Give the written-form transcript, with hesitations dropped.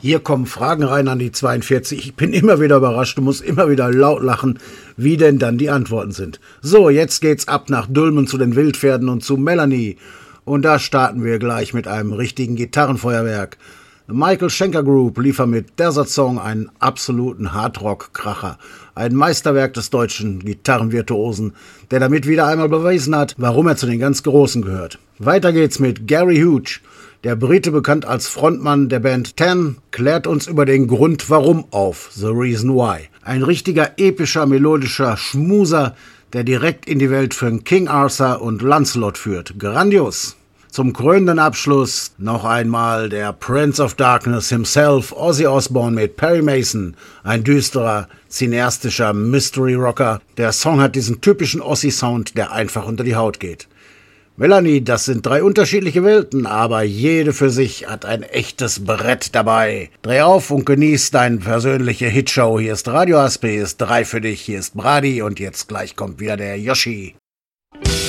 Hier kommen Fragen rein an die 42. Ich bin immer wieder überrascht und muss immer wieder laut lachen, wie denn dann die Antworten sind. So, jetzt geht's ab nach Dülmen zu den Wildpferden und zu Melanie. Und da starten wir gleich mit einem richtigen Gitarrenfeuerwerk. Michael Schenker Group liefert mit Desert Song einen absoluten Hardrock-Kracher. Ein Meisterwerk des deutschen Gitarrenvirtuosen, der damit wieder einmal bewiesen hat, warum er zu den ganz Großen gehört. Weiter geht's mit Gary Hughes. Der Brite, bekannt als Frontmann der Band Ten, klärt uns über den Grund warum auf, The Reason Why. Ein richtiger epischer, melodischer Schmuser, der direkt in die Welt von King Arthur und Lancelot führt. Grandios! Zum krönenden Abschluss noch einmal der Prince of Darkness himself, Ozzy Osbourne mit Perry Mason. Ein düsterer, cineastischer Mystery-Rocker. Der Song hat diesen typischen Ozzy-Sound, der einfach unter die Haut geht. Melanie, das sind 3 unterschiedliche Welten, aber jede für sich hat ein echtes Brett dabei. Dreh auf und genieß deine persönliche Hitshow. Hier ist Radio Aspe, hier ist 3 für dich, hier ist Brady und jetzt gleich kommt wieder der Yoshi.